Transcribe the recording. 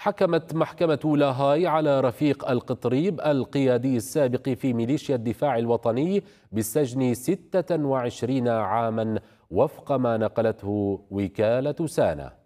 حكمت محكمة لاهاي على رفيق القطريب القيادي السابق في ميليشيا الدفاع الوطني بالسجن 26 عاما وفق ما نقلته وكالة سانا.